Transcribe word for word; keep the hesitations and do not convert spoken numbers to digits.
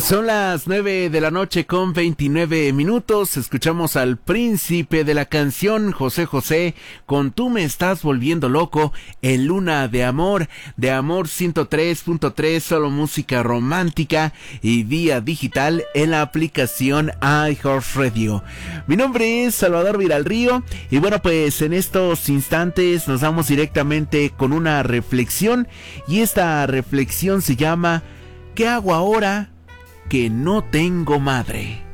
Son las nueve de la noche con veintinueve minutos. Escuchamos al príncipe de la canción, José José, con Tú me estás volviendo loco, en Luna de Amor, de Amor ciento tres punto tres, solo música romántica y vía digital en la aplicación iHeartRadio. Mi nombre es Salvador Viralrío y bueno, pues en estos instantes nos vamos directamente con una reflexión, y esta reflexión se llama ¿qué hago ahora que no tengo madre?